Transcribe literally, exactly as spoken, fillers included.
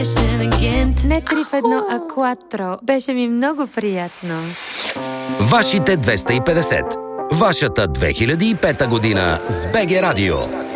Не три в едно, а кватро. Беше ми много приятно. Вашите двеста и петдесет. Вашата две хиляди и пета година с БГ Радио.